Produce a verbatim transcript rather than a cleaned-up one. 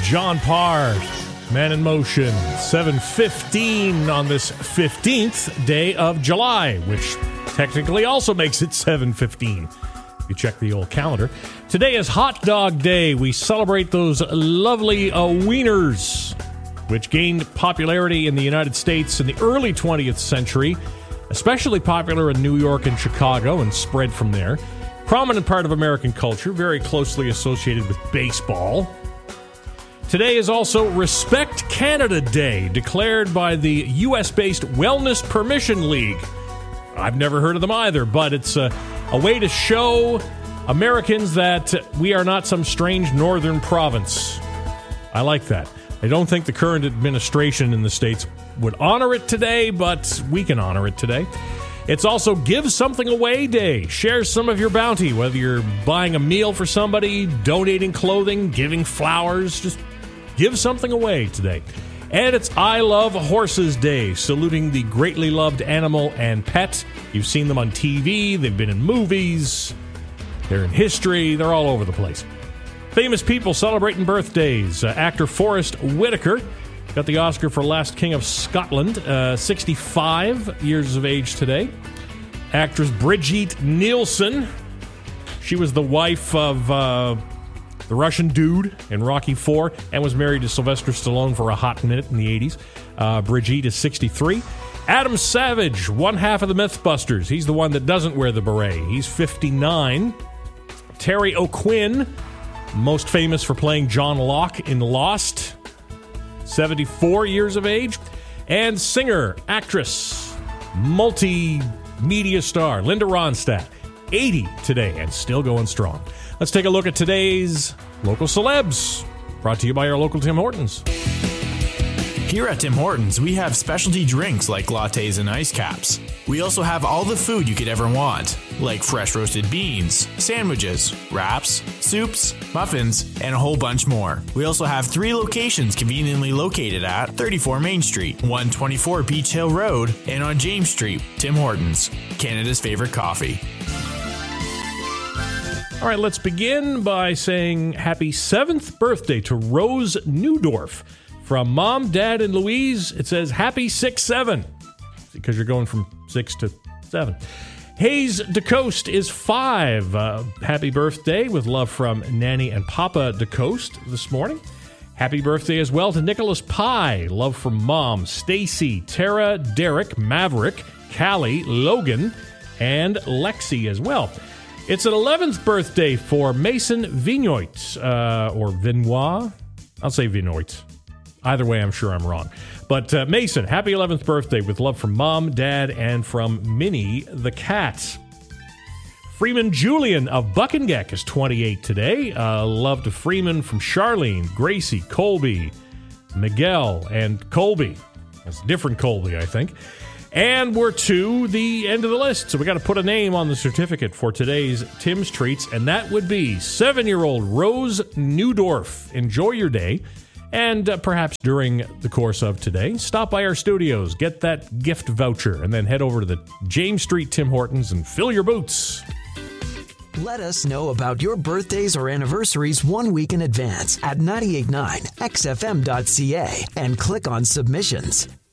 John Parr, Man in Motion, seven fifteen on this fifteenth day of July, which technically also makes it seven fifteen. If you check the old calendar. Today is Hot Dog Day. We celebrate those lovely uh, wieners, which gained popularity in the United States in the early twentieth century, especially popular in New York and Chicago, and spread from there. Prominent part of American culture, very closely associated with baseball. Today is also Respect Canada Day, declared by the U S-based Wellness Permission League. I've never heard of them either, but it's a, a way to show Americans that we are not some strange northern province. I like that. I don't think the current administration in the States would honor it today, but we can honor it today. It's also Give Something Away Day. Share some of your bounty, whether you're buying a meal for somebody, donating clothing, giving flowers, just give something away today. And it's I Love Horses Day, saluting the greatly loved animal and pet. You've seen them on T V, they've been in movies, they're in history, they're all over the place. Famous people celebrating birthdays. Uh, actor Forrest Whitaker got the Oscar for Last King of Scotland, uh, sixty-five years of age today. Actress Brigitte Nielsen, she was the wife of uh, the Russian dude in Rocky four and was married to Sylvester Stallone for a hot minute in the eighties. Uh, Brigitte is sixty-three. Adam Savage, one half of the Mythbusters. He's the one that doesn't wear the beret. He's fifty-nine. Terry O'Quinn, most famous for playing John Locke in Lost, seventy-four years of age. And singer, actress, multimedia star Linda Ronstadt, eighty today and still going strong. Let's take a look at today's local celebs, brought to you by our local Tim Hortons. Here at Tim Hortons, we have specialty drinks like lattes and ice caps. We also have all the food you could ever want, like fresh roasted beans, sandwiches, wraps, soups, muffins, and a whole bunch more. We also have three locations conveniently located at thirty-four Main Street, one twenty-four Beach Hill Road, and on James Street. Tim Hortons, Canada's favorite coffee. All right, let's begin by saying happy seventh birthday to Rose Newdorf. From Mom, Dad, and Louise, it says happy six seven, because you're going from six to seven. Hayes DeCoste is five. Uh, happy birthday with love from Nanny and Papa DeCoste this morning. Happy birthday as well to Nicholas Pye. Love from Mom, Stacy, Tara, Derek, Maverick, Callie, Logan, and Lexi as well. It's an eleventh birthday for Mason Vignoit, uh, or Vinoit. I'll say Vinoit. Either way, I'm sure I'm wrong. But uh, Mason, happy eleventh birthday with love from Mom, Dad, and from Minnie the cat. Freeman Julian of Buckingeck is twenty-eight today. Uh, love to Freeman from Charlene, Gracie, Colby, Miguel, and Colby. That's a different Colby, I think. And we're to the end of the list, so we got to put a name on the certificate for today's Tim's Treats, and that would be seven-year-old Rose Newdorf. Enjoy your day. And uh, perhaps during the course of today, stop by our studios, get that gift voucher, and then head over to the James Street Tim Hortons and fill your boots. Let us know about your birthdays or anniversaries one week in advance at nine eight nine X F M dot C A and click on submissions.